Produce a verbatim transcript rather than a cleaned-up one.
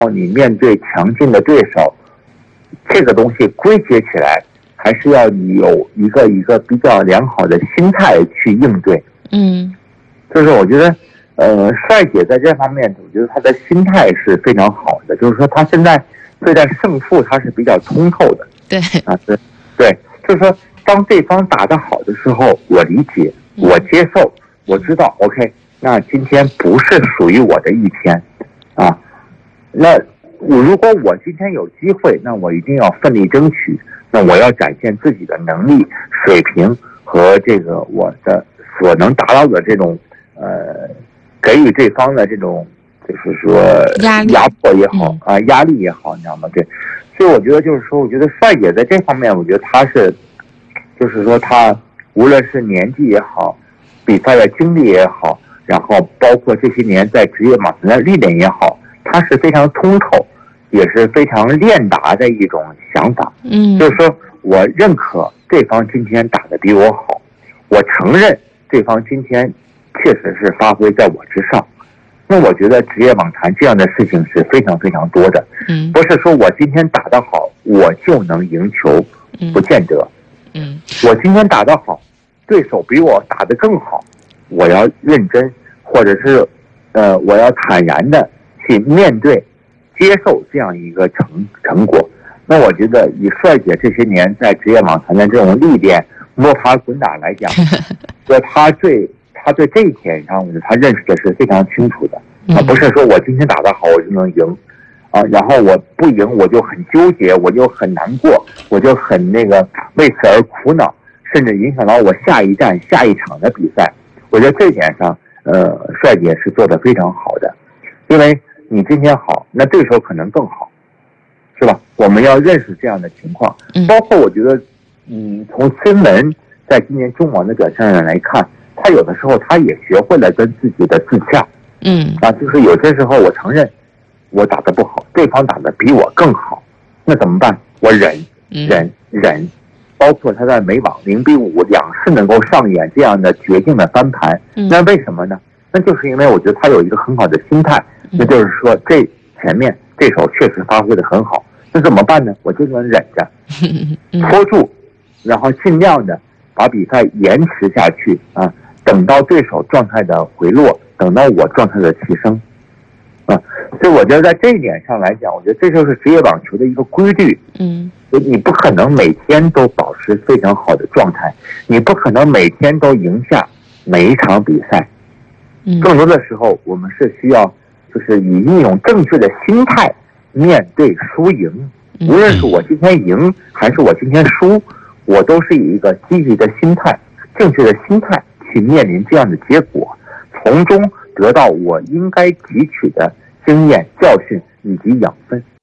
你面对强劲的对手，这个东西归结起来，还是要你有一个一个比较良好的心态去应对。 嗯， 就是我觉得，呃，帅姐在这方面，我觉得她的心态是非常好的。就是说，她现在对待胜负，她是比较通透的。 对， 啊，对，对，就是说，当对方打得好的时候，我理解，我接受，我知道 ，OK， 那今天不是属于我的一天，啊，那我如果我今天有机会，那我一定要奋力争取，那我要展现自己的能力、水平和这个我的所能达到的这种呃，给予对方的这种就是说压力压迫也好、 嗯、 啊，压力也好，你知道吗？对，所以我觉得就是说，我觉得帅姐在这方面，我觉得她是，就是说她无论是年纪也好，比赛的经历也好，然后包括这些年在职业马术的历练也好，她是非常通透，也是非常练达的一种想法。 嗯， 就是说我认可对方今天打得比我好，我承认对方今天确实是发挥在我之上。那我觉得职业网坛这样的事情是非常非常多的。 嗯， 不是说我今天打得好，我就能赢球，不见得。 嗯， 我今天打得好，对手比我打得更好，我要认真，或者是，呃，我要坦然的去面对、接受这样一个成成果。那我觉得以帅姐这些年在职业网坛的这种历练、摸爬滚打来讲，说他对他对这一点上，我觉得他认识的是非常清楚的。啊，不是说我今天打得好我就能赢，啊，然后我不赢我就很纠结，我就很难过，我就很那个为此而苦恼，甚至影响到我下一站、下一场的比赛。我觉得这一点上，呃，帅姐是做得非常好的，因为你今天好，那对手可能更好，是吧？我们要认识这样的情况，包括我觉得，嗯，从孙文在今年中网的表现上来看，他有的时候他也学会了跟自己的自洽。 嗯， 啊，就是有些时候我承认我打得不好，对方打得比我更好，那怎么办？我忍忍忍，包括他在美网零比五两次能够上演这样的绝境的翻盘，那为什么呢？那就是因为我觉得他有一个很好的心态，那就是说这前面对手确实发挥得很好，那怎么办呢？我就能忍着拖住，然后尽量的把比赛延迟下去啊，等到对手状态的回落，等到我状态的提升，啊，所以我觉得在这一点上来讲，我觉得这就是职业网球的一个规律。 嗯， 你不可能每天都保持非常好的状态，你不可能每天都赢下每一场比赛。 嗯， 更多的时候，我们是需要就是以一种正确的心态面对输赢。无论是我今天赢还是我今天输，我都是以一个积极的心态、正确的心态去面临这样的结果。从中得到我应该汲取的经验、教训以及养分。